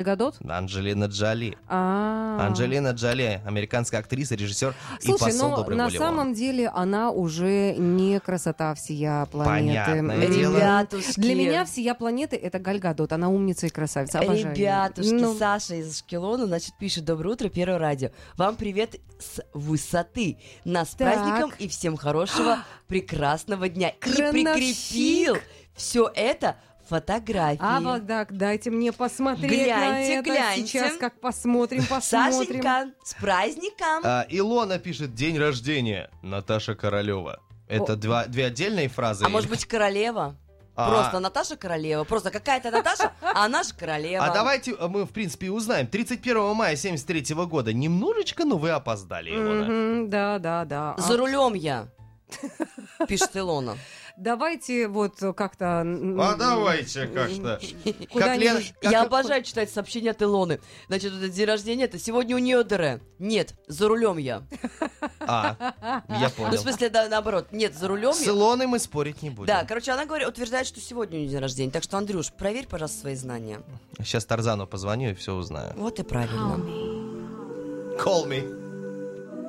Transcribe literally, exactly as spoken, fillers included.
Гадот? Анджелина Джоли. А-а-а. Анджелина Джоли, американская актриса, режиссер и Слушай, посол но доброй на воли самом ООН. деле она уже не красота всея планеты. Понятное М, дело. Ребятушки. Для меня всея планеты это Галь Гадот. Она умница и красавица. Обожаю её. Ребятушки, Ну, Саша из Ашкелона, значит, пишет: доброе утро, Первое радио. Вам привет с высоты. Нас с Так. праздником и всем хорошего, прекрасного дня. И Крановщик. прикрепил все это фотографии. А вот так, дайте мне посмотреть Гляньте, на это. гляньте. Сейчас как посмотрим, посмотрим. Сашенька, с праздником! А, Илона пишет «День рождения» Наташа Королева. Это О. два, две отдельные фразы? А или- может быть, королева? А. Просто Наташа королева. Просто какая-то Наташа, а она же королева. А давайте э, мы, в принципе, узнаем. тридцать первого мая семьдесят третьего года. Немножечко, но вы опоздали, Илона. Мгм, да, да, да. А За рулем я, пишет Илона. Давайте вот как-то... м, А давайте как-то. Как Куда-нибудь. Лена... как- Я обожаю читать сообщения от Илоны. Значит, это день рождения, это сегодня у нее ДР. Нет, за рулем я. А, я Ну, в понял. смысле, да, наоборот. Нет, за рулем С я. Илоной мы спорить не будем. Да, короче, она говорит, утверждает, что сегодня у нее день рождения. Так что, Андрюш, проверь, пожалуйста, свои знания. Сейчас Тарзану позвоню и все узнаю. Вот и правильно. Call me.